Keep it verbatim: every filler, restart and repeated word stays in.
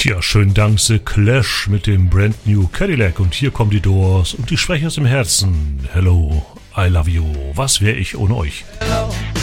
Ja, schönen Dank, The Clash mit dem Brand New Cadillac. Und hier kommen die Doors und die sprechen aus dem Herzen. Hello, I love you. Was wäre ich ohne euch?